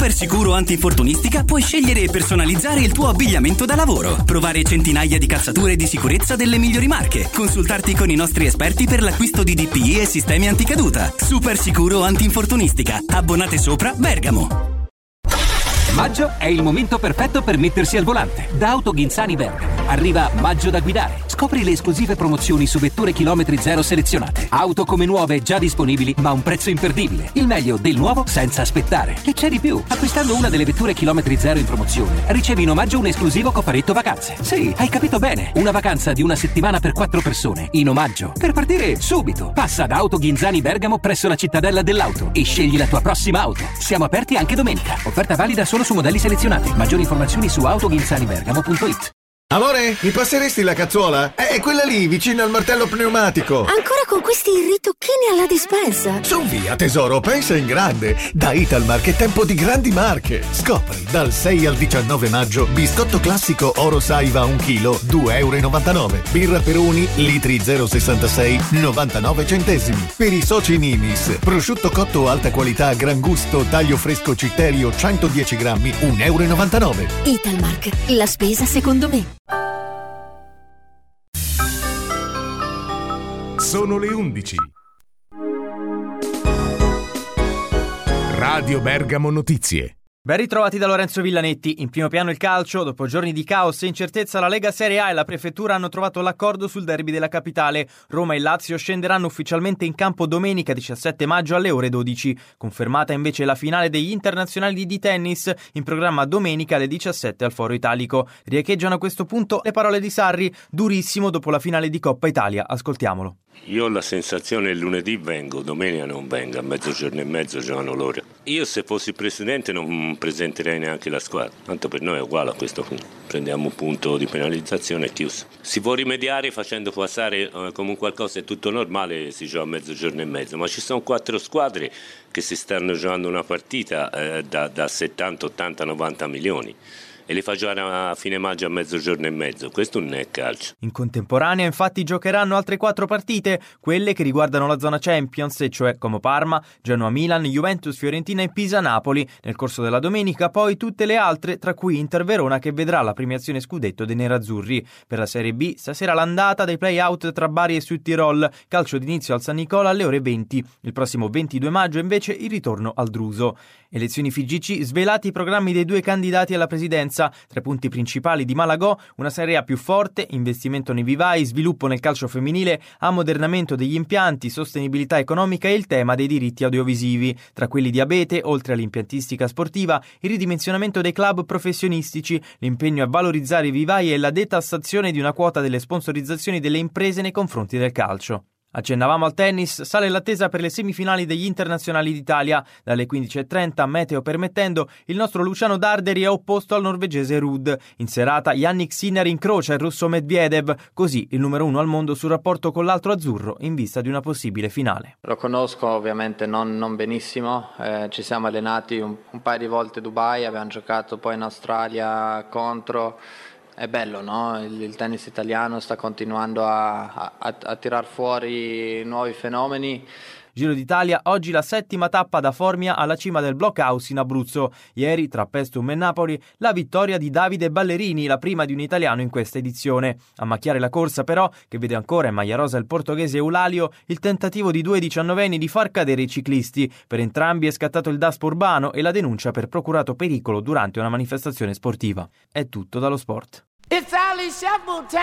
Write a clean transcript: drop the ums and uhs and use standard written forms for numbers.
Supersicuro Antinfortunistica puoi scegliere e personalizzare il tuo abbigliamento da lavoro, provare centinaia di calzature di sicurezza delle migliori marche, consultarti con i nostri esperti per l'acquisto di DPI e sistemi anticaduta. Supersicuro Antinfortunistica. Abbonate sopra Bergamo. Maggio è il momento perfetto per mettersi al volante. Da Auto Ghinzani Bergamo arriva Maggio da guidare. Scopri le esclusive promozioni su vetture chilometri zero selezionate. Auto come nuove già disponibili ma a un prezzo imperdibile. Il meglio del nuovo senza aspettare. Che c'è di più? Acquistando una delle vetture chilometri zero in promozione ricevi in omaggio un esclusivo cofaretto vacanze. Sì, hai capito bene. Una vacanza di una settimana per 4 persone in omaggio. Per partire subito. Passa da Auto Ghinzani Bergamo presso la cittadella dell'auto e scegli la tua prossima auto. Siamo aperti anche domenica. Offerta valida solo su modelli selezionati. Maggiori informazioni su autoghinzanibergamo.it. Amore, mi passeresti la cazzuola? È quella lì, vicino al martello pneumatico. Ancora con questi ritocchini alla dispensa? Su via, tesoro, pensa in grande. Da Italmark è tempo di grandi marche. Scopri dal 6 al 19 maggio biscotto classico Oro Saiva 1 kg, 2,99 €. Birra Peroni, litri 0,66, 99 centesimi. Per i soci Nimis, prosciutto cotto alta qualità, gran gusto, taglio fresco Citterio, 110 grammi, 1,99 €. Italmark, la spesa secondo me. Sono le 11. Radio Bergamo Notizie. Ben ritrovati da Lorenzo Villanetti. In primo piano il calcio. Dopo giorni di caos e incertezza, la Lega Serie A e la Prefettura hanno trovato l'accordo sul derby della capitale. Roma e Lazio scenderanno ufficialmente in campo domenica 17 maggio alle ore 12. Confermata invece la finale degli internazionali di tennis, in programma domenica alle 17 al Foro Italico. Riecheggiano a questo punto le parole di Sarri, durissimo dopo la finale di Coppa Italia. Ascoltiamolo. Io ho la sensazione che lunedì vengo, domenica non vengo, a mezzogiorno e mezzo giocano loro. Io se fossi presidente non presenterei neanche la squadra, tanto per noi è uguale a questo punto. Prendiamo un punto di penalizzazione e chiuso. Si può rimediare facendo passare come qualcosa, è tutto normale, si gioca a mezzogiorno e mezzo, ma ci sono 4 squadre che si stanno giocando una partita da 70, 80, 90 milioni. E li fa giocare a fine maggio a mezzogiorno e mezzo. Questo non è calcio. In contemporanea infatti giocheranno altre 4 partite, quelle che riguardano la zona Champions, e cioè Como Parma, Genoa-Milan, Juventus, Fiorentina e Pisa-Napoli. Nel corso della domenica poi tutte le altre, tra cui Inter-Verona che vedrà la premiazione scudetto dei nerazzurri. Per la Serie B stasera l'andata dei play-out tra Bari e Südtirol, calcio d'inizio al San Nicola alle ore 20. Il prossimo 22 maggio invece il ritorno al Druso. Elezioni FIGC, svelati i programmi dei 2 candidati alla presidenza. 3 punti principali di Malagò: una Serie A più forte, investimento nei vivai, sviluppo nel calcio femminile, ammodernamento degli impianti, sostenibilità economica e il tema dei diritti audiovisivi. Tra quelli di Abete, oltre all'impiantistica sportiva, il ridimensionamento dei club professionistici, l'impegno a valorizzare i vivai e la detassazione di una quota delle sponsorizzazioni delle imprese nei confronti del calcio. Accennavamo al tennis, sale l'attesa per le semifinali degli internazionali d'Italia. Dalle 15:30, meteo permettendo, il nostro Luciano Darderi è opposto al norvegese Ruud. In serata Jannik Sinner incrocia il russo Medvedev, così il numero 1 al mondo sul rapporto con l'altro azzurro in vista di una possibile finale. Lo conosco ovviamente non benissimo, ci siamo allenati un paio di volte a Dubai, abbiamo giocato poi in Australia contro. È bello, no? Il tennis italiano sta continuando a tirar fuori nuovi fenomeni. Giro d'Italia, oggi la 7ª tappa da Formia alla cima del Blockhouse in Abruzzo. Ieri, tra Pestum e Napoli, la vittoria di Davide Ballerini, la prima di un italiano in questa edizione. A macchiare la corsa però, che vede ancora in maglia rosa il portoghese Eulalio, il tentativo di 2 diciannovenni di far cadere i ciclisti. Per entrambi è scattato il daspo urbano e la denuncia per procurato pericolo durante una manifestazione sportiva. È tutto dallo sport.